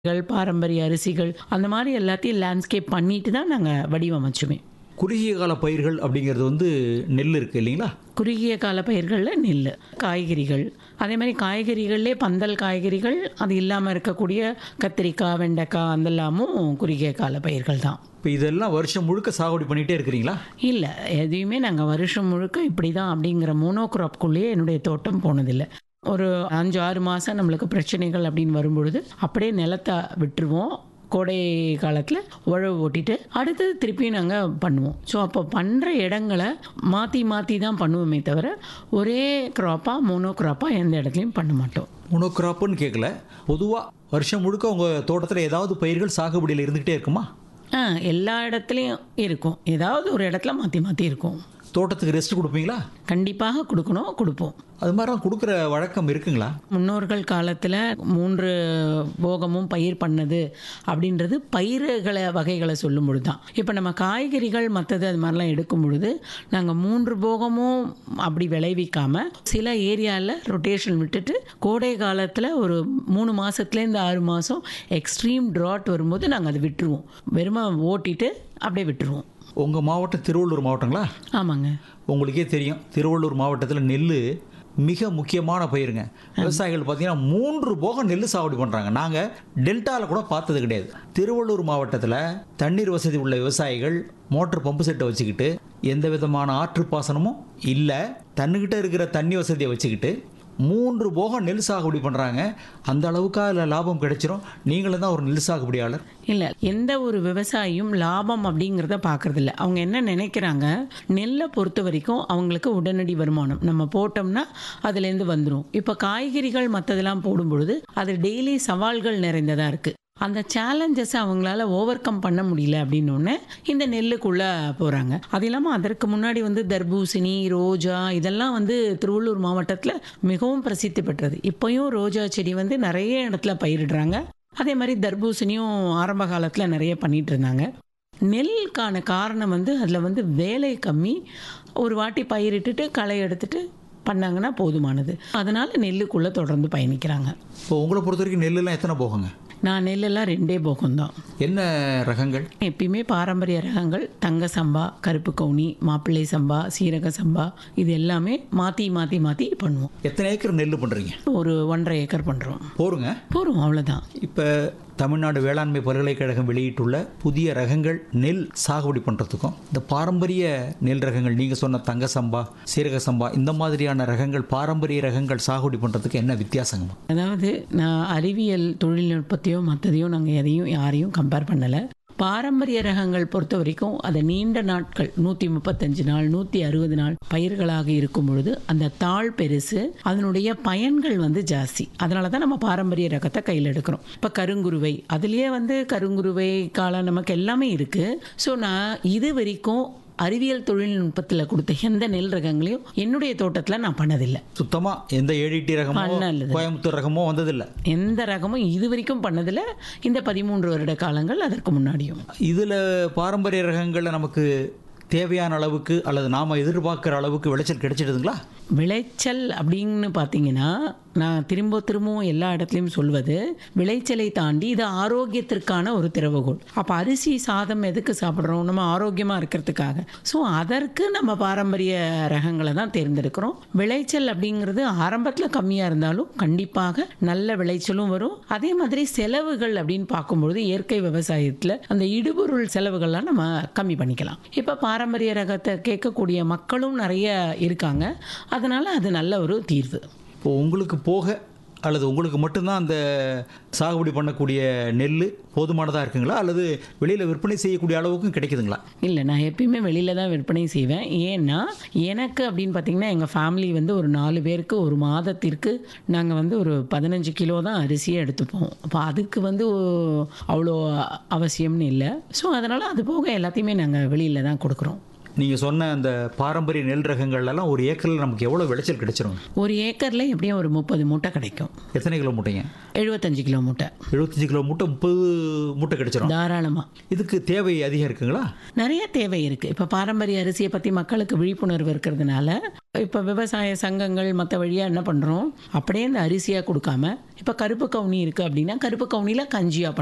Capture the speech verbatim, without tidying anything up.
பாரம்பரிய அரிசிகள் அந்த மாதிரி எல்லாத்தையும் லேண்ட்ஸ்கேப் பண்ணிட்டு தான் நாங்கள் வடிவமைச்சுமே. குறுகிய கால பயிர்கள் அப்படிங்கிறது வந்து நெல் இருக்குது இல்லைங்களா? குறுகிய கால பயிர்களில் நெல், காய்கறிகள், அதே மாதிரி காய்கறிகள்லே பந்தல் காய்கறிகள், அது இல்லாமல் இருக்கக்கூடிய கத்திரிக்காய், வெண்டைக்காய் அதெல்லாமும் குறுகிய கால பயிர்கள் தான். இப்போ இதெல்லாம் வருஷம் முழுக்க சாகுபடி பண்ணிகிட்டே இருக்கிறீங்களா? இல்லை, எதையுமே நாங்கள் வருஷம் முழுக்க இப்படி தான் அப்படிங்கிற மோனோக்ராப்குள்ளேயே என்னுடைய தோட்டம் போனதில்லை. ஒரு அஞ்சு ஆறு மாதம் நம்மளுக்கு பிரச்சனைகள் அப்படின்னு வரும்பொழுது அப்படியே நிலத்தை விட்டுருவோம். கோடை காலத்தில் உழவு ஓட்டிட்டு அடுத்தது திருப்பியும் நாங்கள் பண்ணுவோம். ஸோ அப்போ பண்ணுற இடங்களை மாற்றி மாற்றி தான் பண்ணுவோமே தவிர ஒரே க்ராப்பாக மோனோ க்ராப்பாக எந்த இடத்துலையும் பண்ண மாட்டோம். மோனோக்ராப்புன்னு கேட்கல, பொதுவாக வருஷம் முழுக்க உங்கள் தோட்டத்தில் ஏதாவது பயிர்கள் சாகுபடியில் இருந்துக்கிட்டே இருக்குமா? ஆ, எல்லா இடத்துலையும் இருக்கும். ஏதாவது ஒரு இடத்துல மாற்றி மாற்றி இருக்கும். தோட்டத்துக்கு ரெஸ்ட் கொடுப்பீங்களா? கண்டிப்பாக கொடுக்கணும், கொடுப்போம். அது மாதிரிலாம் கொடுக்குற வழக்கம் இருக்குங்களா? முன்னோர்கள் காலத்தில் மூன்று போகமும் பயிர் பண்ணது அப்படின்றது பயிர்களை வகைகளை சொல்லும் பொழுது தான். இப்போ நம்ம காய்கறிகள் மற்றது அது மாதிரிலாம் எடுக்கும் பொழுது நாங்கள் மூன்று போகமும் அப்படி விளைவிக்காமல் சில ஏரியாவில் ரொட்டேஷன் விட்டுட்டு கோடை காலத்தில் ஒரு மூணு மாதத்துலேருந்து ஆறு மாதம் எக்ஸ்ட்ரீம் ட்ராட் வரும்போது நாங்கள் அதை விட்டுருவோம். வெறுமை ஓட்டிட்டு அப்படியே விட்டுருவோம். உங்கள் மாவட்டம் திருவள்ளூர் மாவட்டங்களா? ஆமாங்க. உங்களுக்கே தெரியும், திருவள்ளூர் மாவட்டத்தில் நெல் மிக முக்கியமான பயிருங்க. விவசாயிகள் பார்த்தீங்கன்னா மூன்று போகம் நெல் சாகுபடி பண்ணுறாங்க. நாங்கள் டெல்டாவில் கூட பார்த்தது கிடையாது. திருவள்ளூர் மாவட்டத்தில் தண்ணீர் வசதி உள்ள விவசாயிகள் மோட்டர் பம்பு செட்டை வச்சுக்கிட்டு எந்த விதமான ஆற்று பாசனமும் இல்லை, தன்னுக்கிட்ட இருக்கிற தண்ணி வசதியை வச்சுக்கிட்டு மூன்று போகம் நெல் சாகுபடி பண்ணுறாங்க. அந்த அளவுக்கு அதில் லாபம் கிடைச்சிரும். நீங்களும் தான் ஒரு நெல் சாகுபடியாளர். இல்லை, எந்த ஒரு விவசாயியும் லாபம் அப்படிங்கிறத பார்க்குறதில்ல. அவங்க என்ன நினைக்கிறாங்க, நெல்லை பொறுத்த வரைக்கும் அவங்களுக்கு உடனடி வருமானம் நம்ம போட்டோம்னா அதுலேருந்து வந்துடும். இப்போ காய்கறிகள் மற்றதெல்லாம் போடும்பொழுது அது டெய்லி சவால்கள் நிறைந்ததாக இருக்குது. அந்த சேலஞ்சஸை அவங்களால ஓவர் கம் பண்ண முடியல அப்படின்னோடனே இந்த நெல்லுக்குள்ளே போகிறாங்க. அது இல்லாமல் அதற்கு முன்னாடி வந்து தர்பூசணி, ரோஜா இதெல்லாம் வந்து திருவள்ளூர் மாவட்டத்தில் மிகவும் பிரசித்தி பெற்றது. இப்போயும் ரோஜா செடி வந்து நிறைய இடத்துல பயிரிடுறாங்க. அதே மாதிரி தர்பூசணியும் ஆரம்ப காலத்தில் நிறைய பண்ணிகிட்டு இருந்தாங்க. நெல்லுக்கான காரணம் வந்து அதில் வந்து வேலை கம்மி. ஒரு வாட்டி பயிரிட்டுட்டு களை எடுத்துட்டு பண்ணாங்கன்னா போதுமானது. அதனால் நெல்லுக்குள்ளே தொடர்ந்து பயணிக்கிறாங்க. இப்போ உங்களை பொறுத்த வரைக்கும் நெல்லுலாம் எத்தனை போகுங்க? நான் நெல்லெல்லாம் ரெண்டே போகம்தான். என்ன ரகங்கள்? எப்பயுமே பாரம்பரிய ரகங்கள், தங்க சம்பா, கருப்பு கவுனி, மாப்பிள்ளை சம்பா, சீரக சம்பா, இது எல்லாமே மாற்றி மாற்றி மாற்றி பண்ணுவோம். எத்தனை ஏக்கர் நெல் பண்ணுறீங்க? ஒரு ஒன்றரை ஏக்கர் பண்ணுறோம். போருங்க போகிறோம், அவ்வளோதான். இப்போ தமிழ்நாடு வேளாண்மை பல்கலைக்கழகம் வெளியிட்டுள்ள புதிய ரகங்கள் நெல் சாகுபடி பண்ணுறதுக்கும் இந்த பாரம்பரிய நெல் ரகங்கள் நீங்கள் சொன்ன தங்க சம்பா, சீரக சம்பா இந்த மாதிரியான ரகங்கள் பாரம்பரிய ரகங்கள் சாகுபடி பண்ணுறதுக்கு என்ன வித்தியாசங்கம்மா? அதாவது நான் அறிவியல் தொழில்நுட்பத்தையோ மற்றதையோ நாங்கள் எதையும் யாரையும் கம்பேர் பண்ணலை. பாரம்பரிய ரகங்கள் பொறுத்த வரைக்கும் அதை நீண்ட நாட்கள் நூற்றி முப்பத்தஞ்சு நாள் நூற்றி அறுபது நாள் பயிர்களாக இருக்கும் பொழுது அந்த தாழ் பெருசு, அதனுடைய பயன்கள் வந்து ஜாஸ்தி. அதனால தான் நம்ம பாரம்பரிய ரகத்தை கையில் எடுக்கிறோம். இப்போ கருங்குருவை, அதுலேயே வந்து கருங்குருவை காலம் நமக்கு எல்லாமே இருக்குது. ஸோ நான் இது வரைக்கும் அறிவியல் தொழில்நுட்பத்தில் கொடுத்த எந்த நெல் ரகங்களையும் என்னுடைய தோட்டத்தில் நான் பண்ணதில்லை. சுத்தமாக எந்த ஏடிடி ரகமோ கோயம்புத்தூர் ரகமோ வந்ததில்லை. எந்த ரகமும் இது வரைக்கும் பண்ணதில்லை. இந்த பதிமூன்று வருட காலங்கள் அதற்கு முன்னாடியும். இதில் பாரம்பரிய ரகங்களில் நமக்கு தேவையான அளவுக்கு அல்லது நாம் எதிர்பார்க்குற அளவுக்கு விளைச்சல் கிடைச்சிடுதுங்களா? விளைச்சல் அப்படின்னு பார்த்தீங்கன்னா நான் திரும்ப திரும்பவும் எல்லா இடத்துலையும் சொல்வது, விளைச்சலை தாண்டி இது ஆரோக்கியத்திற்கான ஒரு திறவுகோல். அப்போ அரிசி சாதம் எதுக்கு சாப்பிட்றோம்? நம்ம ஆரோக்கியமாக இருக்கிறதுக்காக. ஸோ அதற்கு நம்ம பாரம்பரிய ரகங்களை தான் தேர்ந்தெடுக்கிறோம். விளைச்சல் அப்படிங்கிறது ஆரம்பத்தில் கம்மியாக இருந்தாலும் கண்டிப்பாக நல்ல விளைச்சலும் வரும். அதே மாதிரி செலவுகள் அப்படின்னு பார்க்கும்பொழுது இயற்கை விவசாயத்தில் அந்த இடுபொருள் செலவுகள்லாம் நம்ம கம்மி பண்ணிக்கலாம். இப்போ பாரம்பரிய ரகத்தை கேட்கக்கூடிய மக்களும் நிறைய இருக்காங்க. அதனால் அது நல்ல ஒரு தீர்வு. இப்போ உங்களுக்கு போக அல்லது உங்களுக்கு மட்டும்தான் அந்த சாகுபடி பண்ணக்கூடிய நெல் போதுமானதாக இருக்குங்களா, அல்லது வெளியில் விற்பனை செய்யக்கூடிய அளவுக்கும் கிடைக்குதுங்களா? இல்லை, நான் எப்பயுமே வெளியில் தான் விற்பனை செய்வேன். ஏன்னா எனக்கு அப்படின்னு பார்த்தீங்கன்னா எங்கள் ஃபேமிலி வந்து ஒரு நாலு பேருக்கு ஒரு மாதத்திற்கு நாங்கள் வந்து ஒரு பதினஞ்சு கிலோ தான் அரிசியை எடுத்துப்போம். அப்போ அதுக்கு வந்து அவ்வளோ அவசியம்னு இல்லை. ஸோ அதனால் அது போக எல்லாத்தையுமே நாங்கள் வெளியில் தான் கொடுக்குறோம். நீங்கள் சொன்ன அந்த பாரம்பரிய நெல் ரகங்கள்லாம் ஒரு ஏக்கரில் நமக்கு எவ்வளோ விளைச்சல் கிடைச்சிரும்? ஒரு ஏக்கரில் எப்படியும் ஒரு முப்பது மூட்டை கிடைக்கும். எத்தனை கிலோ மூட்டைங்க? எழுபத்தஞ்சு கிலோ மூட்டை. எழுபத்தஞ்சு கிலோ மூட்டை முப்பது மூட்டை கிடைச்சிரும் தாராளமாக. இதுக்கு தேவை அதிகம் இருக்குங்களா? நிறைய தேவை இருக்குது. இப்போ பாரம்பரிய அரிசியை பற்றி மக்களுக்கு விழிப்புணர்வு இருக்கிறதுனால இப்போ விவசாய சங்கங்கள் மற்ற வழியாக என்ன பண்ணுறோம், அப்படியே இந்த அரிசியாக கொடுக்காம இப்போ கருப்பு கவுனி இருக்குது அப்படின்னா கருப்பு கவுனியில் கஞ்சியாக